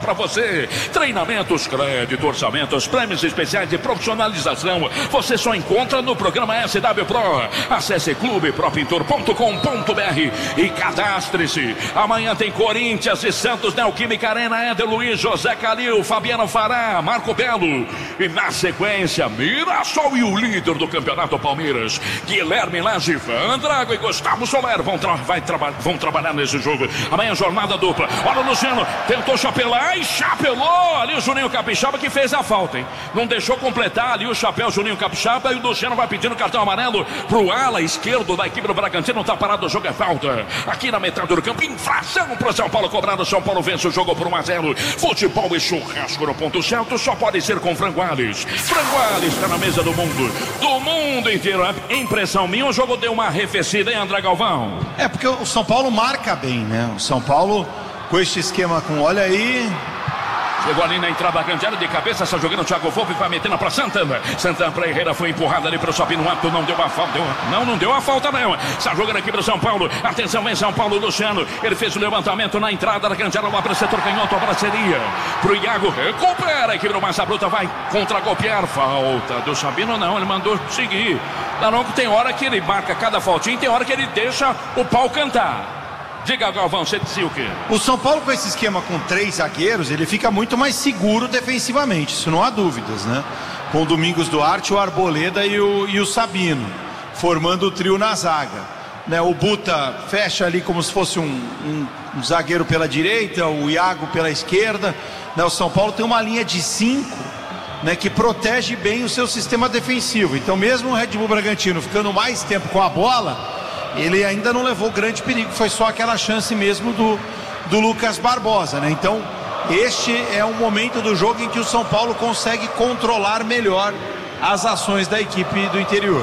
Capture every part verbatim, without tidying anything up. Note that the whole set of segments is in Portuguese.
para você. Treinamentos, crédito, orçamentos, prêmios especiais de profissionalização. Você só encontra no programa S W Pro. Acesse clube pro pintor ponto com ponto br e cadastre-se. Amanhã tem Corinthians e Santos, Neoquímica Arena, Éder Luiz, José Calil, Fabiano Fará, Marco Belo. E na sequência, Mirassol e o líder do campeonato Palmeiras, Guilherme Lage, Vandrago e Gustavo Soler vão, tra vai traba vão trabalhar nesse jogo. Amanhã jornada dupla. Olha o Luciano, tentou chapelar e chapelou ali o Juninho Capixaba, que fez a falta, hein? Não deixou completar ali o chapéu Juninho Capixaba, e o Luciano vai pedindo cartão amarelo pro ala esquerdo da equipe do Bragantino. Tá parado, o jogo é falta. Aqui na metade do campo, infração pro São Paulo cobrado. São Paulo vence o jogo por um a zero. Futebol e churrasco no ponto certo só pode ser com Franguales. Franguales está na mesa do mundo, do mundo inteiro. É impressão minha, o jogo deu uma arrefecida, hein, André Galvão? É, porque o São Paulo marca bem, né? O São Paulo, com este esquema com, olha aí... Chegou ali na entrada grande área de cabeça, está jogando o Thiago Volpe, vai metendo para Santana. Santana para Herrera, foi empurrado ali para o Sabino Ato, não deu a falta. Deu, não, não deu a falta não. Está jogando aqui para o São Paulo. Atenção, vem São Paulo, Luciano. Ele fez o levantamento na entrada da grande área, lá para o setor canhoto, a braceria. Para o Iago, recupera a equipe do Massa Bruta, vai contra-golpear. Falta do Sabino, não, ele mandou seguir. Daronco tem hora que ele marca cada faltinha, tem hora que ele deixa o pau cantar. Diga, Galvão, você dizia o quê? O São Paulo, com esse esquema com três zagueiros, ele fica muito mais seguro defensivamente, isso não há dúvidas, né? Com o Domingos Duarte, o Arboleda e o, e o Sabino, formando o trio na zaga, né? O Buta fecha ali como se fosse um, um, um zagueiro pela direita, o Iago pela esquerda, né? O São Paulo tem uma linha de cinco, né, que protege bem o seu sistema defensivo. Então, mesmo o Red Bull Bragantino ficando mais tempo com a bola, ele ainda não levou grande perigo, foi só aquela chance mesmo do, do Lucas Barbosa, né? Então, este é um momento do jogo em que o São Paulo consegue controlar melhor as ações da equipe do interior.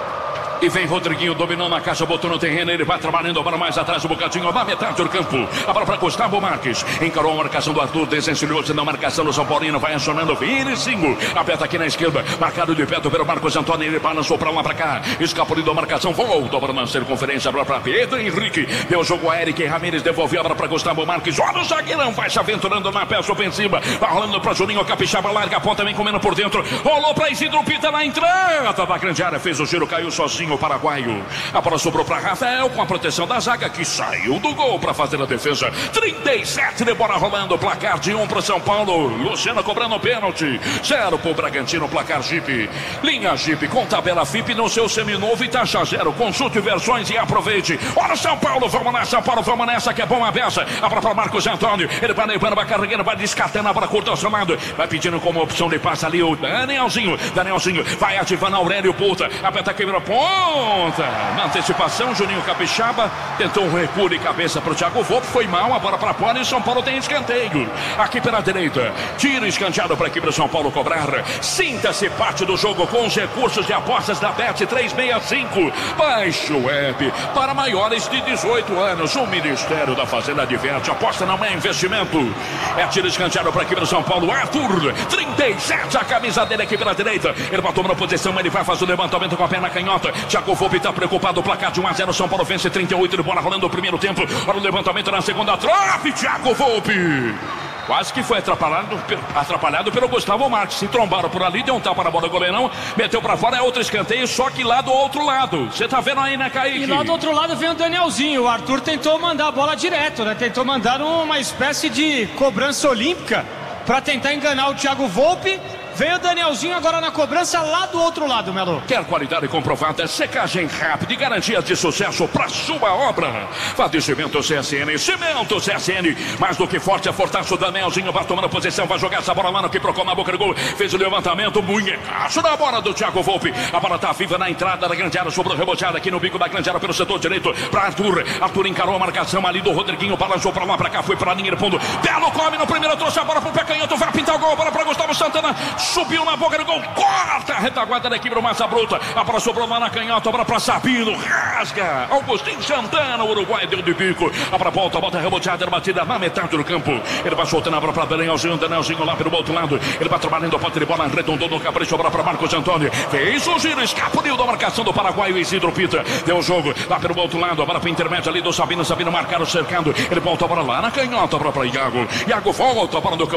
E vem Rodriguinho dominando a caixa, botou no terreno, ele vai trabalhando para mais atrás um bocadinho, na metade do campo. A bola para Gustavo Marques, encarou a marcação do Arthur, desencilhou-se na marcação do São Paulino, vai acionando Vinicinho, aperta aqui na esquerda, marcado de perto pelo Marcos Antônio, ele balançou para lá para cá, escapuliu a marcação, voltou para uma circunferência, para Pedro Henrique, deu o jogo a Eric Ramírez, devolveu a bola para Gustavo Marques, olha o zagueirão, vai se aventurando na peça ofensiva, vai rolando para Juninho Capixaba, larga a ponta, vem comendo por dentro, rolou para Isidro Pita na entrada da grande área, fez o giro, caiu sozinho o paraguaio. A bola sobrou para Rafael com a proteção da zaga, que saiu do gol para fazer a defesa. trinta e sete de bola rolando, placar de um para São Paulo. Luciano cobrando pênalti. Zero para o Bragantino, placar Jeep. Linha Jeep com tabela F I P no seu seminovo e taxa zero. Consulte versões e aproveite. Olha São Paulo, vamos nessa, São Paulo, vamos nessa, que é bom a peça. A bola para Marcos Antônio. Ele vai levando, vai carregando, vai descartando a bola curta ao seu lado. Vai pedindo como opção de passe ali o Danielzinho. Danielzinho vai ativando Aurélio Puta. Aperta a quebra ponta. Na antecipação, Juninho Capixaba tentou um recuo de cabeça para o Thiago Volpe, foi mal, a bola para fora e São Paulo tem escanteio. Aqui pela direita, tiro escanteado para a equipe do São Paulo cobrar. Sinta-se parte do jogo com os recursos de apostas da Bet trezentos e sessenta e cinco. Baixe o app para maiores de dezoito anos. O Ministério da Fazenda adverte, aposta não é investimento. É tiro escanteado para a equipe do São Paulo. Arthur, trinta e sete, a camisa dele aqui pela direita. Ele vai tomando posição, ele vai fazer o levantamento com a perna canhota. Thiago Volpe está preocupado, o placar de um a zero, São Paulo vence, trinta e oito de bola rolando o primeiro tempo. Olha o levantamento na segunda trofe, Thiago Volpe. Quase que foi atrapalhado, atrapalhado pelo Gustavo Marques. Se trombaram por ali, deu um tapa na bola do goleirão, meteu pra fora, é outro escanteio, só que lá do outro lado. Você tá vendo aí, né, Kaique? E lá do outro lado vem o Danielzinho. O Arthur tentou mandar a bola direto, né? Tentou mandar uma espécie de cobrança olímpica pra tentar enganar o Thiago Volpe. Veio o Danielzinho agora na cobrança lá do outro lado, Melo. Quer qualidade comprovada, secagem rápida e garantias de sucesso para sua obra. Vadecimento C S N, Cimento C S N, mais do que forte, é fortaço. O Danielzinho vai tomando posição, vai jogar essa bola lá no que procura na boca do gol. Fez o levantamento, munhecaço da bola do Thiago Volpe. A bola tá viva na entrada da grande área, sobrou reboteada aqui no bico da grande área pelo setor direito para Arthur. Arthur encarou a marcação ali do Rodriguinho, balançou para lá, para cá, foi para a linha de fundo. Belo come no primeiro, trouxe a bola pro pé canhoto, vai pintar o gol, bola para Gustavo Santana. Subiu na boca do gol, corta a retaguarda da equipe do Massa Bruta. A bola sobrou lá na canhota, a bola para Sabino, rasga. Augustinho Santana, o Uruguai deu de bico. A bola volta, a bola reboteada, batida na metade do campo. Ele vai soltando a bola para Danielzinho, Danielzinho lá pelo outro lado. Ele vai trabalhando a ponta de bola, arredondou no capricho, a bola para Marcos Antônio. Fez o giro, escapuliu da marcação do paraguaio Isidro Pita. Deu o jogo lá pelo outro lado, a bola para intermédio ali do Sabino. Sabino marcado, cercando. Ele volta a bola lá na canhota, a bola para Iago. Iago volta a bola do